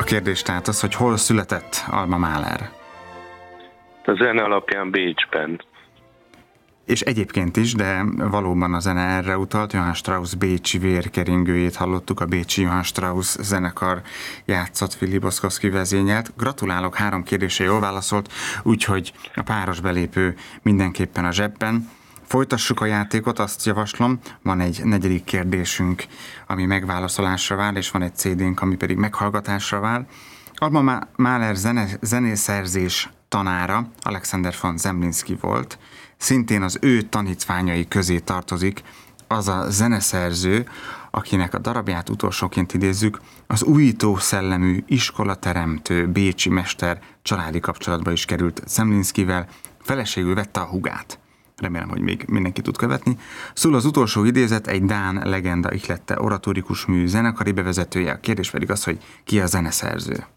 kérdés tehát az, hogy hol született Alma Mahler. A zene alapján Bécsben. És egyébként is, de valóban a zene erre utalt. Johann Strauss bécsi vérkeringőjét hallottuk, a bécsi Johann Strauss zenekar játszott, Willy Boszkowski vezényelt. Gratulálok, 3 kérdésre jól válaszolt, úgyhogy a páros belépő mindenképpen a zsebben. Folytassuk a játékot, azt javaslom, van egy 4. kérdésünk, ami megválaszolásra vár, és van egy CD-nk, ami pedig meghallgatásra vár. Alma Mahler zenészerzés tanára Alexander von Zemlinsky volt, szintén az ő tanítványai közé tartozik az a zeneszerző, akinek a darabját utolsóként idézzük, az újító szellemű iskolateremtő bécsi mester családi kapcsolatba is került Zemlinskyvel, feleségül vette a hugát. Remélem, hogy még mindenki tud követni. Szóval az utolsó idézet egy dán legenda ihlette oratórikus mű zenekari bevezetője, a kérdés pedig az, hogy ki a zeneszerző.